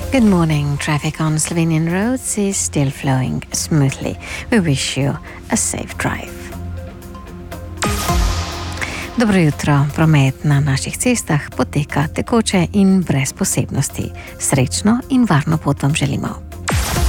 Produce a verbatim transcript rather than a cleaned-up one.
Good morning. Traffic on Slovenian roads is still flowing smoothly. We wish you a safe drive. Dobro jutro. Promet na naših cestah poteka tekoče in brez posebnosti. Srečno in varno pot vam želimo.